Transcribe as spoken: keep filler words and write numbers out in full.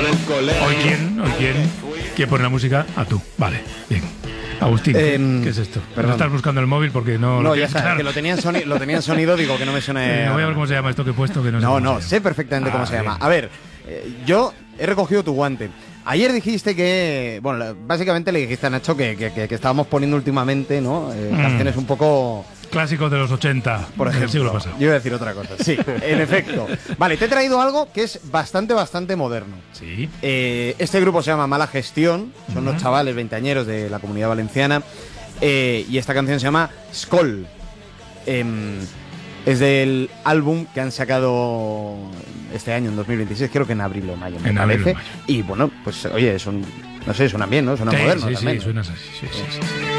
¿Hoy quién? ¿Hoy quién? ¿Quién pone la música? Ah, tú. Vale, bien. Agustín, Eh, ¿qué es esto? perdón. No estás buscando el móvil porque no... No, lo ya tienes sabes, claro. que lo tenía, en soni- lo tenía en sonido, digo que no me suene... Eh, no voy a ver cómo se llama esto que he puesto, que no sé No, cómo no, se sé llama. perfectamente cómo Ah, se llama. bien. A ver, eh, yo he recogido tu guante. Ayer dijiste que, bueno, la- básicamente le dijiste a Nacho que, que, que- que estábamos poniendo últimamente, ¿no? Eh, Mm. Canciones un poco, Clásicos de los ochenta, por ejemplo. del siglo pasado. Yo iba a decir otra cosa. Sí, en efecto. Vale, te he traído algo que es bastante, bastante moderno. Sí. Eh, este grupo se llama Mala Gestión, son unos chavales veinteañeros de la Comunidad Valenciana, eh, y esta canción se llama Skol. Em, es del álbum que han sacado este año, en dos mil veintiséis, creo que en abril o mayo, me En abril o parece. mayo. Y bueno, pues oye, son, no sé, suenan bien, ¿no? Suenan Sí, modernos sí, también. sí, suena así. Sí, sí, sí.